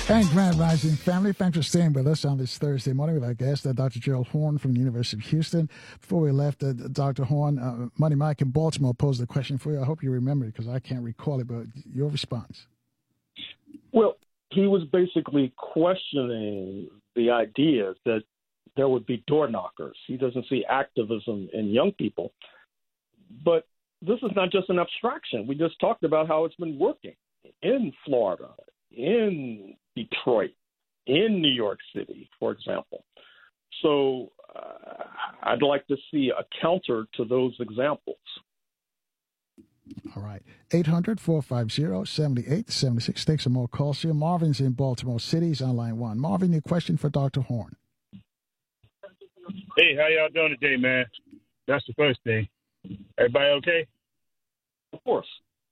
And Grand Rising family, thanks for staying with us on this Thursday morning with our guest, Dr. Gerald Horne from the University of Houston. Before we left, Dr. Horne, Money Mike in Baltimore posed a question for you. I hope you remember it because I can't recall it, but your response. Well, he was basically questioning the idea that there would be door knockers. He doesn't see activism in young people. But this is not just an abstraction. We just talked about how it's been working in Florida, in Detroit, in New York City, for example. So I'd like to see a counter to those examples. All right. 800-450-7876. Take some more calls here. Marvin's in Baltimore City. He's on line one. Marvin, your question for Dr. Horne. Hey, how y'all doing today, man? That's the first thing. Everybody okay? Of course.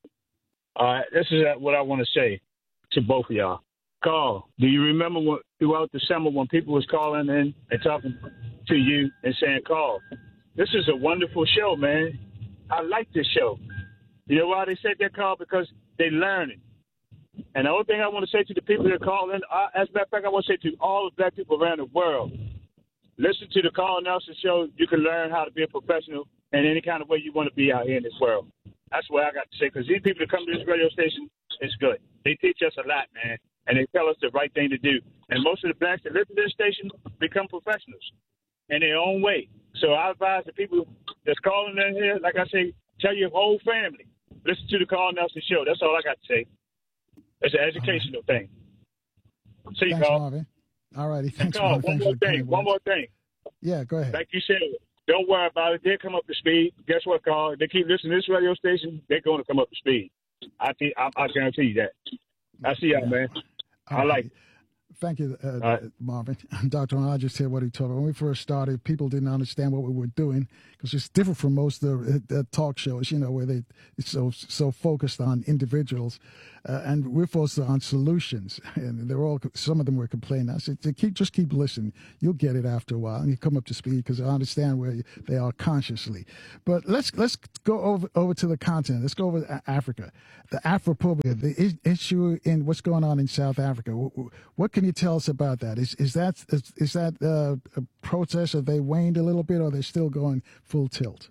All right. This is what I want to say to both of y'all. Carl, do you remember throughout December when people was calling in and talking to you and saying, Carl, this is a wonderful show, man. I like this show. You know why they said that, Carl? Because they learning. And the only thing I want to say to the people that call in, as a matter of fact, I want to say to all the black people around the world, listen to the Carl Nelson show. You can learn how to be a professional in any kind of way you want to be out here in this world. That's what I got to say, because these people that come to this radio station, it's good. They teach us a lot, man, and they tell us the right thing to do. And most of the blacks that listen to this station become professionals in their own way. So I advise the people that's calling in here, like I say, tell your whole family, listen to the Carl Nelson show. That's all I got to say. It's an educational thing. See you, Thanks, Carl. Marvin. All righty. Thanks, Carl, Marvin. one more thing. Yeah, go ahead. Like you said, don't worry about it. They'll come up to speed. Guess what, Carl? They keep listening to this radio station, they're going to come up to speed. I guarantee you that. I see y'all, man. I like it. Thank you, Marvin. Dr. I just heard what he told me. When we first started, people didn't understand what we were doing because it's different from most of the talk shows, where they so focused on individuals, and we're focused on solutions. And some of them were complaining. I said, just keep listening. You'll get it after a while, and you come up to speed because I understand where they are consciously. But let's go over to the continent. Let's go over to Africa, the Afrophobia, the issue in what's going on in South Africa. What can you tell us about that? Is that a process? Have they waned a little bit, or are they still going full tilt?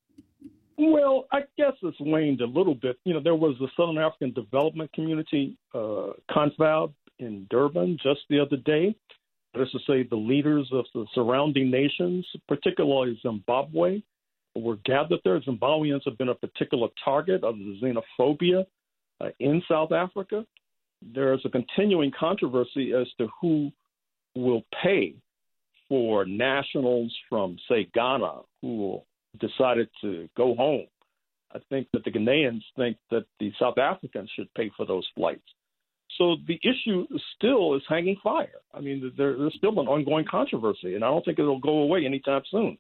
Well, I guess it's waned a little bit. There was the Southern African Development Community confab in Durban just the other day. That is to say, the leaders of the surrounding nations, particularly Zimbabwe, were gathered there. Zimbabweans have been a particular target of the xenophobia in South Africa. There's a continuing controversy as to who will pay for nationals from, say, Ghana who decided to go home. I think that the Ghanaians think that the South Africans should pay for those flights. So the issue still is hanging fire. I mean, there's still an ongoing controversy, and I don't think it'll go away anytime soon.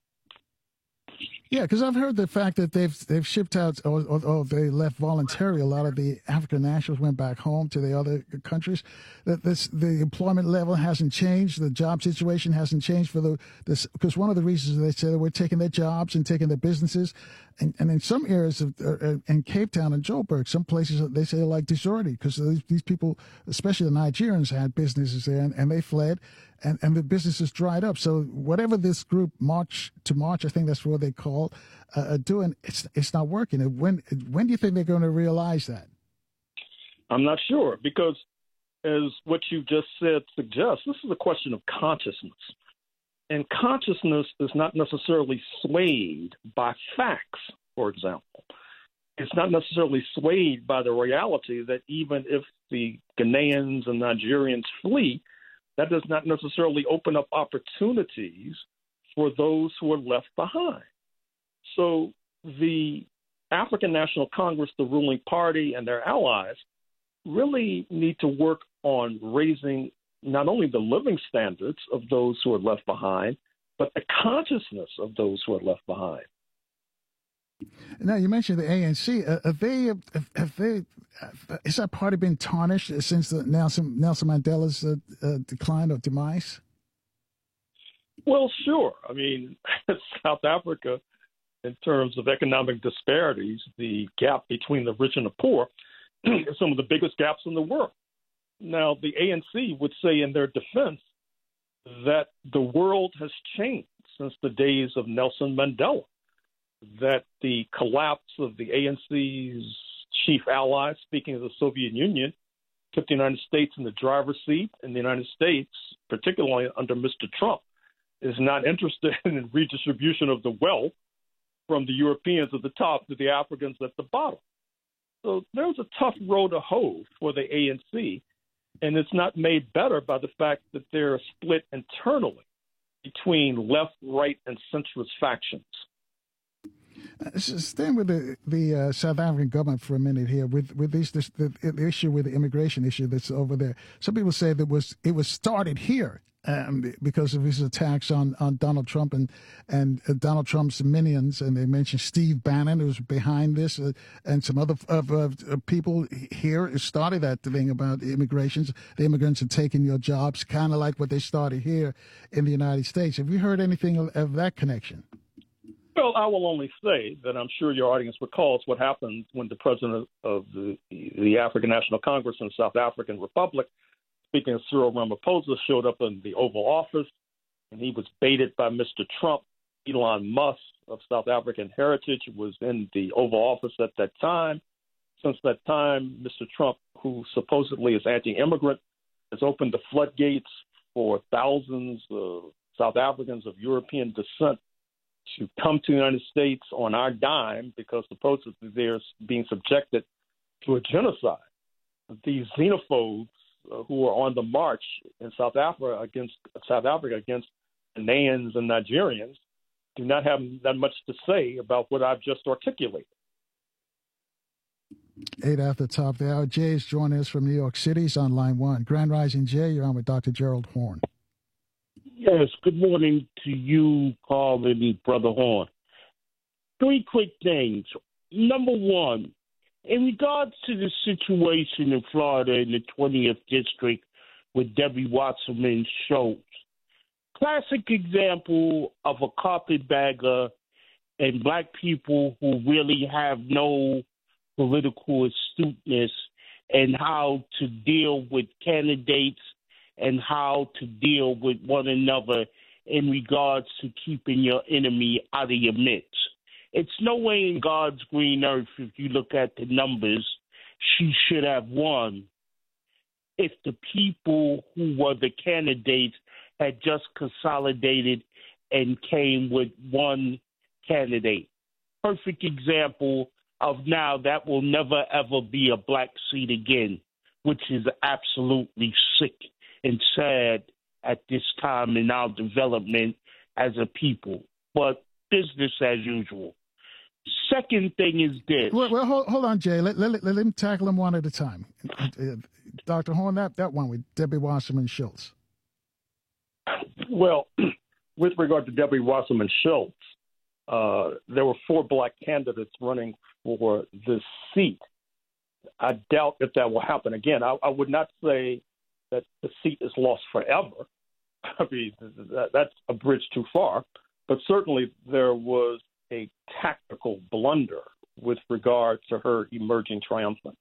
Yeah, because I've heard the fact that they've shipped out or they left voluntarily. A lot of the African nationals went back home to the other countries. That the employment level hasn't changed, the job situation hasn't changed because one of the reasons they say that we're taking their jobs and taking their businesses, and in some areas in Cape Town and Joburg, some places they say like deserted because these people, especially the Nigerians, had businesses there and they fled. And the businesses dried up. So whatever this group March, I think that's what they call doing, it's not working. When do you think they're going to realize that? I'm not sure, because as what you just said suggests, this is a question of consciousness. And consciousness is not necessarily swayed by facts, for example. It's not necessarily swayed by the reality that even if the Ghanaians and Nigerians flee, that does not necessarily open up opportunities for those who are left behind. So the African National Congress, the ruling party, and their allies really need to work on raising not only the living standards of those who are left behind, but the consciousness of those who are left behind. Now, you mentioned the ANC. Has that party been tarnished since Nelson Mandela's decline or demise? Well, sure. I mean, South Africa, in terms of economic disparities, the gap between the rich and the poor is some of the biggest gaps in the world. Now, the ANC would say in their defense that the world has changed since the days of Nelson Mandela, that the collapse of the ANC's chief ally, speaking of the Soviet Union, put the United States in the driver's seat, and the United States, particularly under Mr. Trump, is not interested in redistribution of the wealth from the Europeans at the top to the Africans at the bottom. So there's a tough road to hoe for the ANC, and it's not made better by the fact that they're split internally between left, right, and centrist factions. Staying with the South African government for a minute here, with the issue with the immigration issue that's over there. Some people say that it was started here because of his attacks on Donald Trump and Donald Trump's minions, and they mentioned Steve Bannon, who's behind this, and some other people here started that thing about the immigrants are taking your jobs, kind of like what they started here in the United States. Have you heard anything of that connection? Well, I will only say that I'm sure your audience recalls what happened when the president of the African National Congress in the South African Republic, speaking of Cyril Ramaphosa, showed up in the Oval Office, and he was baited by Mr. Trump. Elon Musk of South African heritage was in the Oval Office at that time. Since that time, Mr. Trump, who supposedly is anti-immigrant, has opened the floodgates for thousands of South Africans of European descent to come to the United States on our dime because supposedly they're being subjected to a genocide. These xenophobes who are on the march in South Africa against Ghanaians and Nigerians do not have that much to say about what I've just articulated. 8 after the top of the hour. Jay is joining us from New York City. He's on line 1. Grand Rising Jay, you're on with Dr. Gerald Horne. Yes, good morning to you, Carl, and Brother Horn. 3 quick things. Number one, in regards to the situation in Florida in the 20th District with Debbie Wasserman Schultz, classic example of a carpetbagger and black people who really have no political astuteness and how to deal with candidates and how to deal with one another in regards to keeping your enemy out of your midst. It's no way in God's green earth, if you look at the numbers, she should have won if the people who were the candidates had just consolidated and came with one candidate. Perfect example of now that will never, ever be a black seat again, which is absolutely sick and sad at this time in our development as a people. But business as usual. Second thing is this. Well, hold on, Jay. Let him tackle them one at a time. Dr. Horne, that one with Debbie Wasserman Schultz. Well, with regard to Debbie Wasserman Schultz, there were 4 black candidates running for this seat. I doubt if that will happen again. I would not say that the seat is lost forever. I mean, that's a bridge too far. But certainly there was a tactical blunder with regard to her emerging triumphant.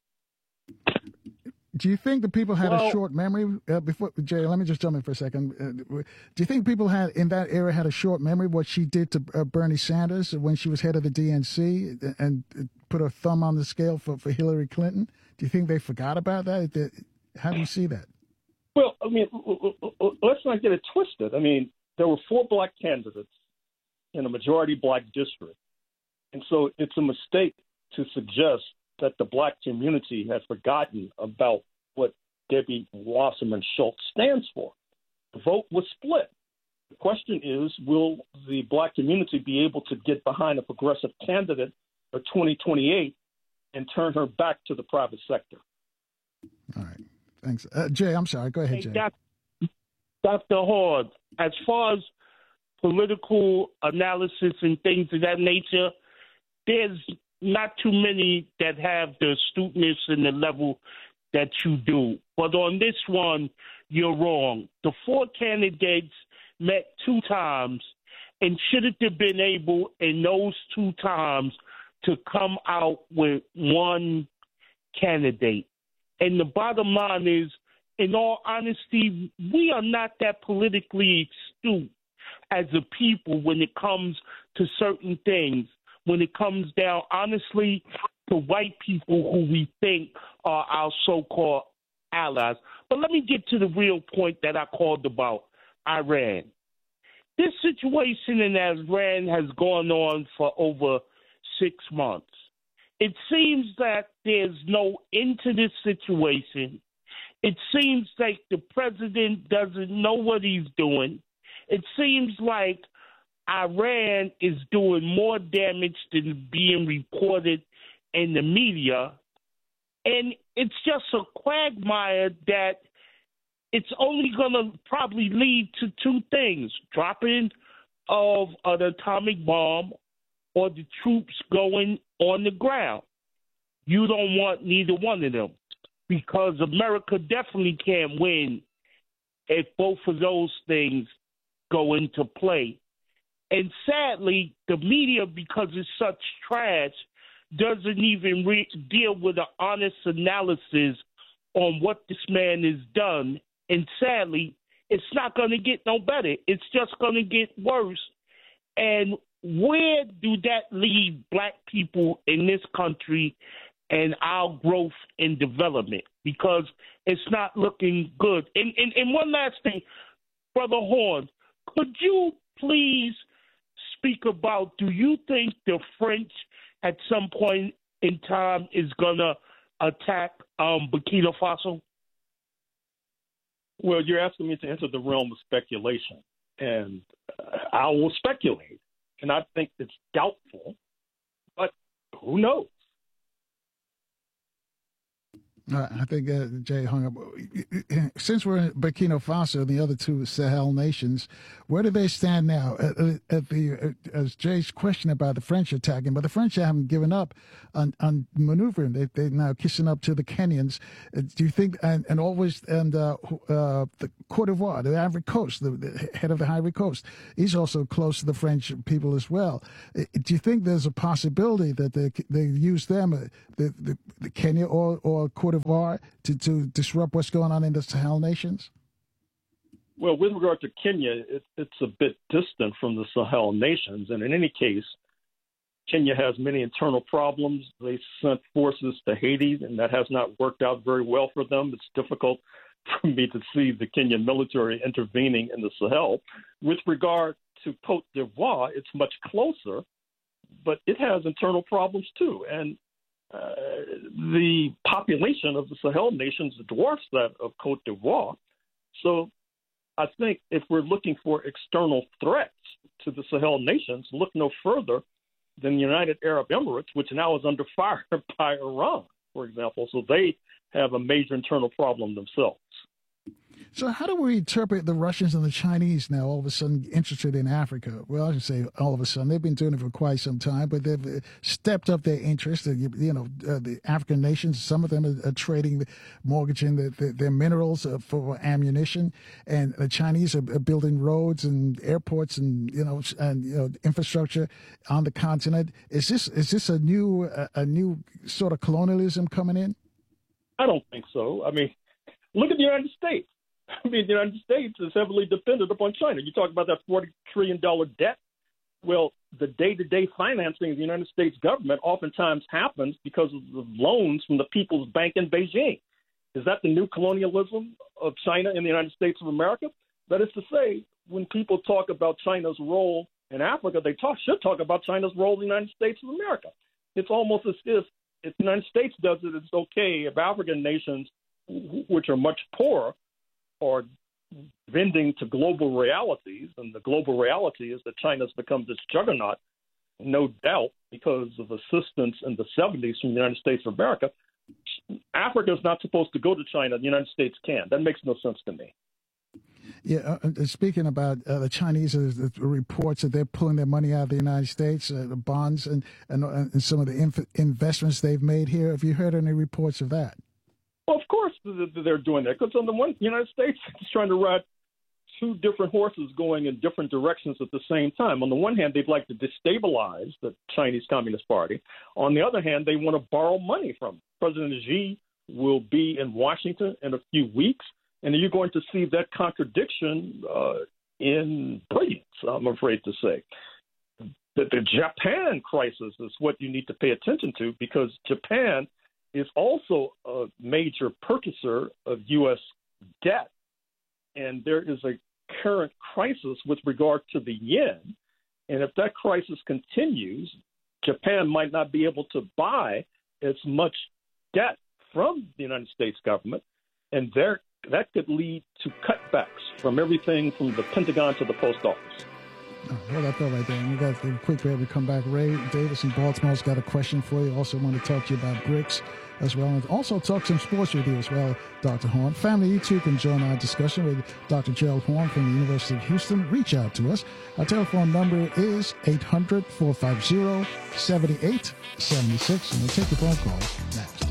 Do you think the people had a short memory? Before Jay, let me just jump in for a second. Do you think people in that era had a short memory what she did to Bernie Sanders when she was head of the DNC and put her thumb on the scale for Hillary Clinton? Do you think they forgot about that? How do you see that? Well, I mean, let's not get it twisted. I mean, there were 4 black candidates in a majority black district. And so it's a mistake to suggest that the black community has forgotten about what Debbie Wasserman Schultz stands for. The vote was split. The question is, will the black community be able to get behind a progressive candidate for 2028 and turn her back to the private sector? All right. Thanks. Jay, I'm sorry. Go ahead, Jay. Dr. Horne, as far as political analysis and things of that nature, there's not too many that have the astuteness and the level that you do. But on this one, you're wrong. The 4 candidates met 2 times and should have been able in those 2 times to come out with one candidate. And the bottom line is, in all honesty, we are not that politically astute as a people when it comes to certain things, when it comes down, honestly, to white people who we think are our so-called allies. But let me get to the real point that I called about Iran. This situation in Iran has gone on for over 6 months. It seems that there's no end to this situation. It seems like the president doesn't know what he's doing. It seems like Iran is doing more damage than being reported in the media. And it's just a quagmire that it's only going to probably lead to two things: dropping of an atomic bomb or the troops going on the ground. You don't want neither one of them, because America definitely can't win if both of those things go into play. And sadly, the media, because it's such trash, doesn't even deal with an honest analysis on what this man has done. And sadly, it's not going to get no better. It's just going to get worse. And where do that leave black people in this country and our growth and development? Because it's not looking good. And one last thing, Brother Horn, could you please speak about, do you think the French at some point in time is going to attack Burkina Faso? Well, you're asking me to enter the realm of speculation, and I will speculate. And I think it's doubtful, but who knows? I think Jay hung up. Since we're in Burkina Faso and the other two Sahel nations, where do they stand now? As Jay's question about the French attacking, but the French haven't given up on maneuvering. They're now kissing up to the Kenyans. Do you think, the Cote d'Ivoire, the Ivory Coast, the head of the Ivory Coast, he's also close to the French people as well. Do you think there's a possibility that they use them, the Kenya or Cote d'Ivoire, to disrupt what's going on in the Sahel nations? Well, with regard to Kenya, it's a bit distant from the Sahel nations. And in any case, Kenya has many internal problems. They sent forces to Haiti, and that has not worked out very well for them. It's difficult for me to see the Kenyan military intervening in the Sahel. With regard to Cote d'Ivoire, it's much closer, but it has internal problems too. And the population of the Sahel nations dwarfs that of Cote d'Ivoire. So I think if we're looking for external threats to the Sahel nations, look no further than the United Arab Emirates, which now is under fire by Iran, for example. So they have a major internal problem themselves. So how do we interpret the Russians and the Chinese now all of a sudden interested in Africa? Well, I should say all of a sudden. They've been doing it for quite some time, but they've stepped up their interest. The African nations, some of them are trading, mortgaging their minerals for ammunition, and the Chinese are building roads and airports and infrastructure on the continent. Is this a new sort of colonialism coming in? I don't think so. I mean, look at the United States. I mean, the United States is heavily dependent upon China. You talk about that $40 trillion debt. Well, the day-to-day financing of the United States government oftentimes happens because of the loans from the People's Bank in Beijing. Is that the new colonialism of China in the United States of America? That is to say, when people talk about China's role in Africa, they should talk about China's role in the United States of America. It's almost as if the United States does it, it's okay if African nations, which are much poorer, are bending to global realities, and the global reality is that China's become this juggernaut, no doubt, because of assistance in the 70s from the United States of America. Africa is not supposed to go to China. The United States can. That makes no sense to me. Yeah, speaking about the Chinese, the reports that they're pulling their money out of the United States, the bonds and some of the investments they've made here. Have you heard any reports of that? Well, of course they're doing that, because on the one, the United States is trying to ride two different horses going in different directions at the same time. On the one hand, they'd like to destabilize the Chinese Communist Party. On the other hand, they want to borrow money from President Xi will be in Washington in a few weeks, and you're going to see that contradiction in brilliance, I'm afraid to say. The Japan crisis is what you need to pay attention to, because Japan is also a major purchaser of U.S. debt, and there is a current crisis with regard to the yen. And if that crisis continues, Japan might not be able to buy as much debt from the United States government, and that could lead to cutbacks from everything from the Pentagon to the post office. Hold that thought right there. And we got a quick break. We come back. Ray Davis in Baltimore's got a question for you. Also want to talk to you about BRICS as well. And also talk some sports with you as well, Dr. Horne. Family, you too can join our discussion with Dr. Gerald Horne from the University of Houston. Reach out to us. Our telephone number is 800-450-7876. And we'll take your phone calls next.